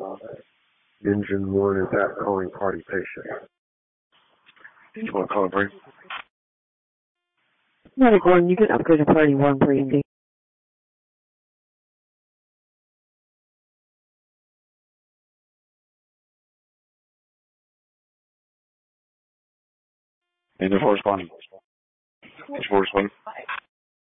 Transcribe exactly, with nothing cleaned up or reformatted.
Engine one is that calling party patient. You want to call a break? Medic one, you can upgrade to party one for E M D. And they're responding. It's for responding.